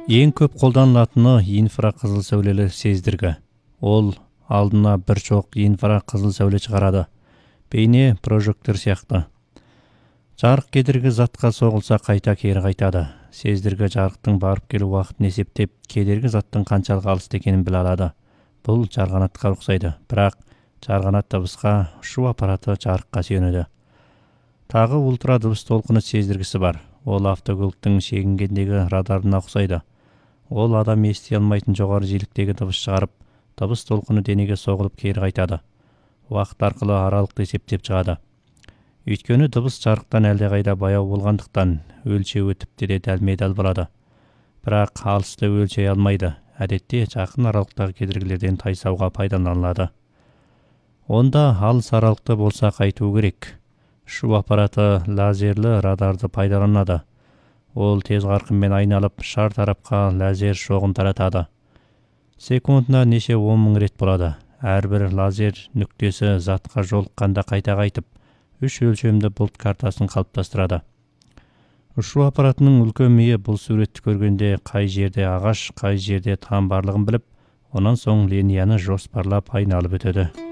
Ең көп қолданылатыны инфрақызыл сәулелі сездіргі. Ол алдына бір шоқ инфрақызыл сәуле шығарады. Бейне прожектор сияқты. Жарық кедергі затқа соғылса қайта кері қайтады. Сездіргі жарықтың барып келу уақытын есептеп, кедергі заттың қаншалық алыс екенін біле алады. Бұл жарғанатқа ұқсайды, бірақ жарғанат дыбысқа, ұшу аппараты жарыққа сүйенеді. Тағы ультра дыбыс толқыны сездіргісі бар. Ол автокөліктің шегінгендегі радарына ұқсайды. Ол адам ести алмайтын жоғары жиіліктегі дыбыс шығарып, дыбыс толқыны денеге соғылып кері қайтады. Уақыт арқылы аралықты есептеп шығады. Өйткені дыбыс жарықтан әлдеқайда баяу болғандықтан өлшеуі тіпті де дәлме-дәл болады. Бірақ алысты өлшей алмайды. Әдетте жақын аралықтағы кедергілерден тайсауға пайдаланылады. Онда алыс аралықты болса қайту керек. Ұшу аппараты лазерлі радарды пайдаланады. Ол тез қарқынмен айналып, шар тарапқа лазер шоғын таратады. Секундына неше 10 мың рет болады. Әрбір лазер нүктесі затқа жолыққанда қайта қайтып, 3 өлшемді бұлт картасын қалыптастырады. Ұшу аппаратының үлкен миы бұл суретті көргенде қай жерде ағаш, қай жерде там барлығын біліп, онан соң линияны жоспарлап айналып өтеді.